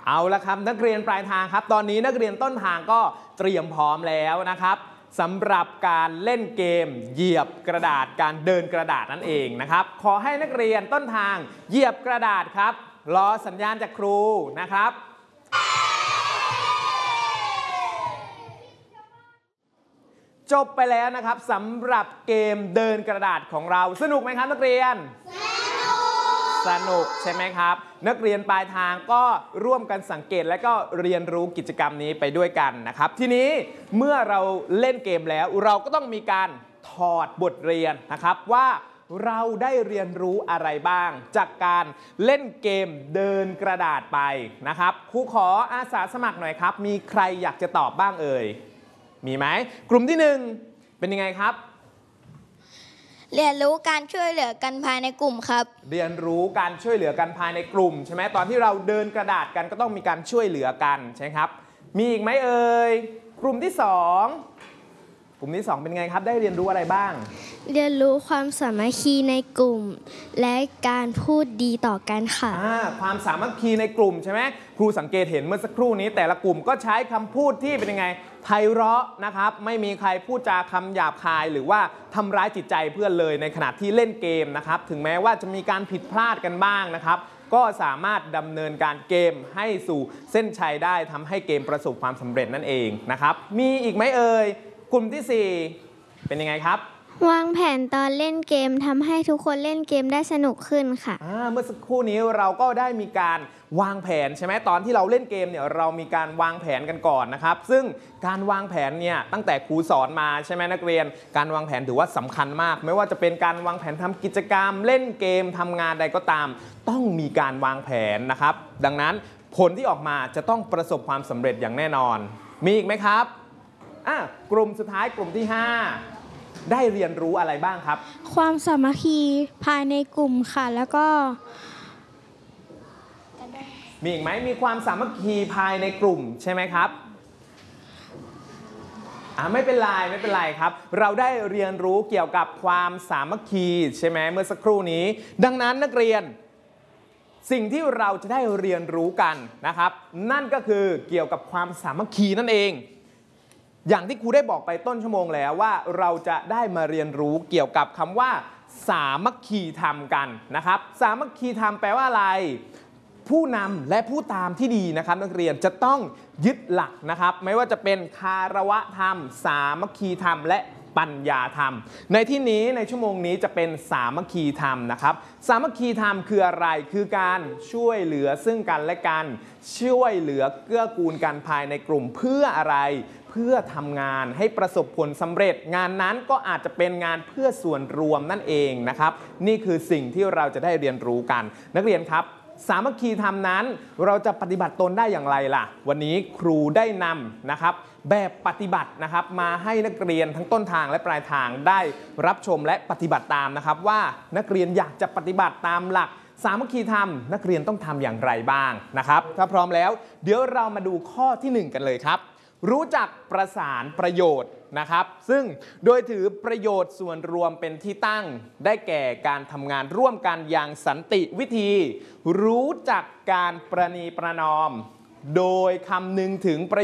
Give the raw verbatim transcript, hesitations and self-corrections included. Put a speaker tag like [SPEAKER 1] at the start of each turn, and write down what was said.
[SPEAKER 1] เอาละครับนักเรียนปลายทางครับตอนนี้นักเรียนต้นทางก็เตรียมพร้อมแล้วนะครับสำหรับการเล่นเกมเหยียบกระดาษการเดินกระดาษนั่นเองนะครับขอให้นักเรียนต้นทางเหยียบกระดาษครับรอสัญญาณจากครูนะครับจบไปแล้วนะครับสำหรับเกมเดินกระดาษของเราสนุกไหมครับนักเรียนสนุกใช่ไหมครับนักเรียนปลายทางก็ร่วมกันสังเกตและก็เรียนรู้กิจกรรมนี้ไปด้วยกันนะครับทีนี้เมื่อเราเล่นเกมแล้วเราก็ต้องมีการถอดบทเรียนนะครับว่าเราได้เรียนรู้อะไรบ้างจากการเล่นเกมเดินกระดาษไปนะครับครูขออาสาสมัครหน่อยครับมีใครอยากจะตอบบ้างเอ่ยมีไหมกลุ่มที่หนึ่งเป็นยังไงครับ
[SPEAKER 2] เรียนรู้การช่วยเหลือกันภายในกลุ่มครับ
[SPEAKER 1] เรียนรู้การช่วยเหลือกันภายในกลุ่มใช่ไหมตอนที่เราเดินกระดาษกันก็ต้องมีการช่วยเหลือกันใช่ครับมีอีกไหมเอ่ยกลุ่มที่สองกลุ่มที่สองเป็นไงครับได้เรียนรู้อะไรบ้าง
[SPEAKER 3] เรียนรู้ความสามัคคีในกลุ่มและการพูดดีต่อกันค่ะ
[SPEAKER 1] ความสามัคคีในกลุ่มใช่ไหมครูสังเกตเห็นเมื่อสักครู่นี้แต่ละกลุ่มก็ใช้คำพูดที่เป็นยังไงไพเราะนะครับไม่มีใครพูดจาคำหยาบคายหรือว่าทำร้ายจิตใจเพื่อนเลยในขณะที่เล่นเกมนะครับถึงแม้ว่าจะมีการผิดพลาดกันบ้างนะครับก็สามารถดำเนินการเกมให้สู่เส้นชัยได้ทำให้เกมประสบความสำเร็จนั่นเองนะครับมีอีกไหมเอ่ยกลุ่มที่สี่เป็นยังไงครับ
[SPEAKER 3] วางแผนตอนเล่นเกมทำให้ทุกคนเล่นเกมได้สนุกขึ้นค่ะ
[SPEAKER 1] เมื่อสักครู่นี้เราก็ได้มีการวางแผนใช่ไหมตอนที่เราเล่นเกมเนี่ยเรามีการวางแผนกันก่อนนะครับซึ่งการวางแผนเนี่ยตั้งแต่ครูสอนมาใช่ไหมนักเรียนการวางแผนถือว่าสำคัญมากไม่ว่าจะเป็นการวางแผนทำกิจกรรมเล่นเกมทำงานใดก็ตามต้องมีการวางแผนนะครับดังนั้นผลที่ออกมาจะต้องประสบความสำเร็จอย่างแน่นอนมีอีกไหมครับกลุ่มสุดท้ายกลุ่มที่ห้าได้เรียนรู้อะไรบ้างครับ
[SPEAKER 3] ความสามัคคีภายในกลุ่มค่ะแล้วก็
[SPEAKER 1] มีอีกไหมมีความสามัคคีภายในกลุ่มใช่ไหมครับอ่าไม่เป็นไรไม่เป็นไรครับเราได้เรียนรู้เกี่ยวกับความสามัคคีใช่ไหมเมื่อสักครู่นี้ดังนั้นนักเรียนสิ่งที่เราจะได้เรียนรู้กันนะครับนั่นก็คือเกี่ยวกับความสามัคคีนั่นเองอย่างที่ครูได้บอกไปต้นชั่วโมงแล้วว่าเราจะได้มาเรียนรู้เกี่ยวกับคำว่าสามัคคีธรรมกันนะครับสามัคคีธรรมแปลว่าอะไรผู้นำและผู้ตามที่ดีนะครับนักเรียนจะต้องยึดหลักนะครับไม่ว่าจะเป็นคารวะธรรมสามัคคีธรรมและปัญญาธรรมในที่นี้ในชั่วโมงนี้จะเป็นสามัคคีธรรมนะครับสามัคคีธรรมคืออะไรคือการช่วยเหลือซึ่งกันและกันช่วยเหลือเกื้อกูลกันภายในกลุ่มเพื่ออะไรเพื่อทำงานให้ประสบผลสำเร็จงานนั้นก็อาจจะเป็นงานเพื่อส่วนรวมนั่นเองนะครับนี่คือสิ่งที่เราจะได้เรียนรู้กันนักเรียนครับสามัคคีธรรมนั้นเราจะปฏิบัติตนได้อย่างไรล่ะวันนี้ครูได้นำนะครับแบบปฏิบัตินะครับมาให้นักเรียนทั้งต้นทางและปลายทางได้รับชมและปฏิบัติตามนะครับว่านักเรียนอยากจะปฏิบัติตามหลักสามัคคีธรรมนักเรียนต้องทำอย่างไรบ้างนะครับถ้าพร้อมแล้วเดี๋ยวเรามาดูข้อที่หนึ่งกันเลยครับรู้จักประสานประโยชน์นะครับซึ่งโดยถือประโยชน์ส่วนรวมเป็นที่ตั้งได้แก่การทำงานร่วมกันอย่างสันติวิธีรู้จักการประนีประนอมโดยคำนึงถึงประ